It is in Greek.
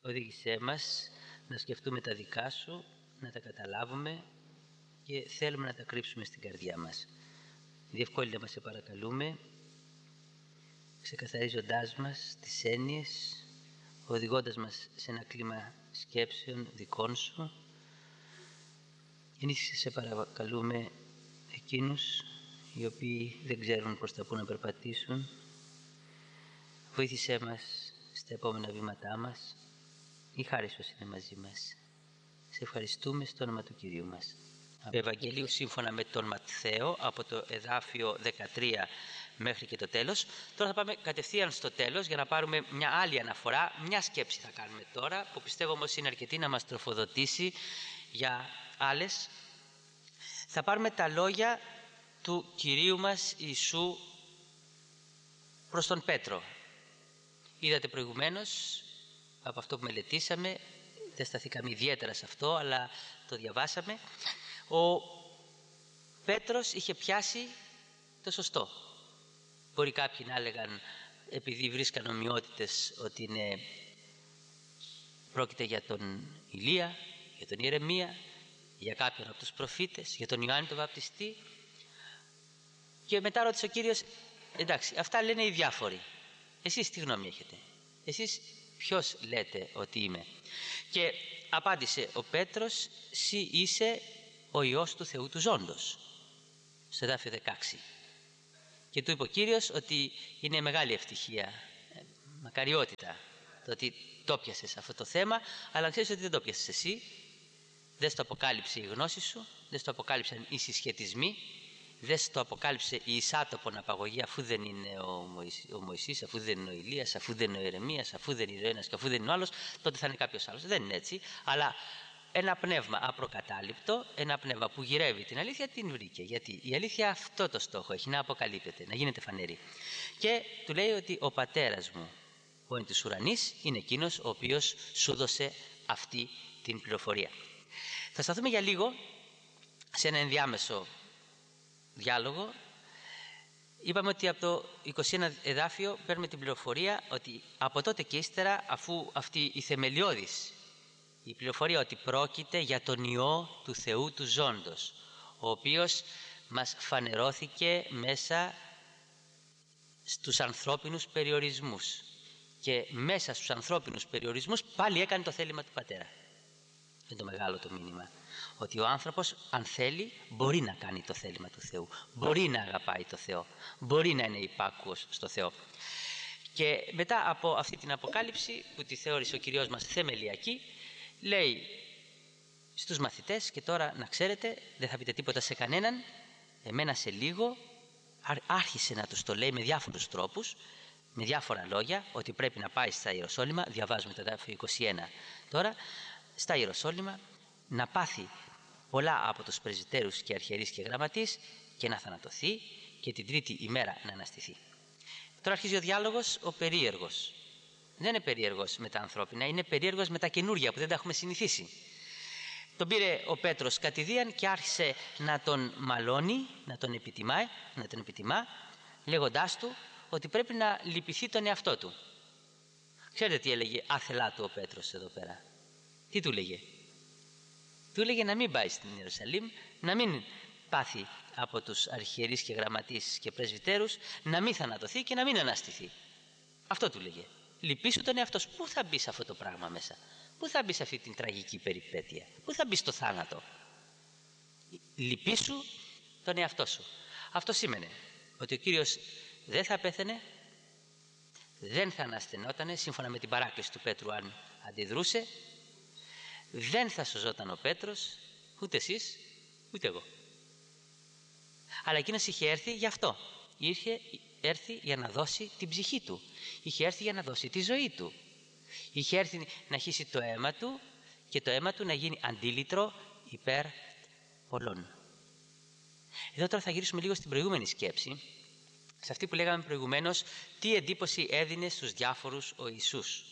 οδήγησέ μας να σκεφτούμε τα δικά σου, να τα καταλάβουμε και θέλουμε να τα κρύψουμε στην καρδιά μας. Διευκόλυνε μας, σε παρακαλούμε, ξεκαθαρίζοντάς μας τις έννοιες, οδηγώντας μας σε ένα κλίμα σκέψεων δικών σου. Ενίσχυσε, σε παρακαλούμε, εκείνους οι οποίοι δεν ξέρουν προς τα πού να περπατήσουν. Βοήθησέ μας στα επόμενα βήματά μας. Η χάρη σου είναι μαζί μας. Σε ευχαριστούμε στο όνομα του Κυρίου μας. Ευαγγελίου σύμφωνα με τον Ματθαίο, από το εδάφιο 13 μέχρι και το τέλος. Τώρα θα πάμε κατευθείαν στο τέλος για να πάρουμε μια άλλη αναφορά. Μια σκέψη θα κάνουμε τώρα, που πιστεύω όμως είναι αρκετή να μας τροφοδοτήσει για άλλες. Θα πάρουμε τα λόγια του Κυρίου μας Ιησού προς τον Πέτρο. Είδατε προηγουμένως από αυτό που μελετήσαμε, δεν σταθήκαμε ιδιαίτερα σε αυτό, αλλά το διαβάσαμε. Ο Πέτρος είχε πιάσει το σωστό. Μπορεί κάποιοι να έλεγαν, επειδή βρίσκαν ομοιότητες, ότι πρόκειται για τον Ηλία, για τον Ιερεμία, για κάποιον από τους προφήτες, για τον Ιωάννη τον Βαπτιστή. Και μετά ρώτησε ο Κύριος, εντάξει, αυτά λένε οι διάφοροι. Εσείς τι γνώμη έχετε? Εσείς ποιος λέτε ότι είμαι? Και απάντησε ο Πέτρος, «Συ είσαι ο Υιός του Θεού του Ζώντος», στο εδάφιο 16. Και του είπε ο Κύριος ότι είναι μεγάλη ευτυχία, μακαριότητα, το ότι το πιασες αυτό το θέμα, αλλά ξέρεις ότι δεν το πιασες εσύ, δεν στο αποκάλυψε η γνώση σου, δεν στο αποκάλυψαν οι συσχετισμοί, δεν στο αποκάλυψε η εισάτοπον απαγωγή, αφού δεν είναι ο Μωυσής, αφού δεν είναι ο Ηλίας, αφού δεν είναι ο Ιερεμίας, αφού δεν είναι ο ένας και αφού δεν είναι ο άλλος, τότε θα είναι κάποιος άλλος. Δεν είναι έτσι, αλλά ένα πνεύμα απροκατάληπτο, ένα πνεύμα που γυρεύει την αλήθεια, την βρήκε. Γιατί η αλήθεια αυτό το στόχο έχει, να αποκαλύπτεται, να γίνεται φανερή. Και του λέει ότι ο πατέρας μου, ο εν της ουρανής, είναι εκείνος ο οποίος σου δώσε αυτή την πληροφορία. Θα σταθούμε για λίγο σε ένα ενδιάμεσο διάλογο. Είπαμε ότι από το 21 εδάφιο παίρνουμε την πληροφορία ότι από τότε και ύστερα, αφού αυτή η θεμελιώδης η πληροφορία ότι πρόκειται για τον Υιό του Θεού του Ζώντος, ο οποίος μας φανερώθηκε μέσα στους ανθρώπινους περιορισμούς, και μέσα στους ανθρώπινους περιορισμούς πάλι έκανε το θέλημα του Πατέρα. Είναι το μεγάλο το μήνυμα, ότι ο άνθρωπος, αν θέλει, μπορεί να κάνει το θέλημα του Θεού, μπορεί να αγαπάει το Θεό, μπορεί να είναι υπάκουος στο Θεό. Και μετά από αυτή την αποκάλυψη που τη θεώρησε ο Κυριός μας θεμελιακή, λέει στους μαθητές, και τώρα να ξέρετε, δεν θα πείτε τίποτα σε κανέναν, εμένα σε λίγο, άρχισε να τους το λέει με διάφορους τρόπους, με διάφορα λόγια, ότι πρέπει να πάει στα Ιεροσόλυμα. Διαβάζουμε το εδάφιο 21 τώρα, στα Ιεροσόλυμα, να πάθει πολλά από τους πρεσβυτέρους και αρχιερείς και γραμματείς και να θανατωθεί και την τρίτη ημέρα να αναστηθεί. Τώρα αρχίζει ο διάλογος, ο περίεργος. Δεν είναι περίεργος με τα ανθρώπινα, είναι περίεργος με τα καινούργια που δεν τα έχουμε συνηθίσει. Τον πήρε ο Πέτρος κατηδίαν και άρχισε να τον μαλώνει, να τον επιτιμά, λέγοντάς του ότι πρέπει να λυπηθεί τον εαυτό του. Ξέρετε τι έλεγε άθελά του ο Πέτρος εδώ πέρα? Τι του λέγε? Του έλεγε να μην πάει στην Ιερουσαλήμ, να μην πάθει από τους αρχιερείς και γραμματείς και πρεσβυτέρους, να μην θανατωθεί και να μην αναστηθεί. Αυτό του λέγε. Λυπήσου τον εαυτό σου. Πού θα μπει σε αυτό το πράγμα μέσα? Πού θα μπει σε αυτή την τραγική περιπέτεια? Πού θα μπει στο θάνατο? Λυπήσου τον εαυτό σου. Αυτό σήμαινε ότι ο Κύριος δεν θα πέθαινε, δεν θα αναστενότανε, σύμφωνα με την παράκληση του Πέτρου αν αντιδρούσε, δεν θα σωζόταν ο Πέτρος, ούτε εσείς, ούτε εγώ. Αλλά εκείνος είχε έρθει γι' αυτό. Είχε έρθει για να δώσει την ψυχή του. Είχε έρθει για να δώσει τη ζωή του. Είχε έρθει να χύσει το αίμα του και το αίμα του να γίνει αντίλυτρο υπέρ πολλών. Εδώ τώρα θα γυρίσουμε λίγο στην προηγούμενη σκέψη, σε αυτή που λέγαμε προηγουμένως, τι εντύπωση έδινε στους διάφορους ο Ιησούς.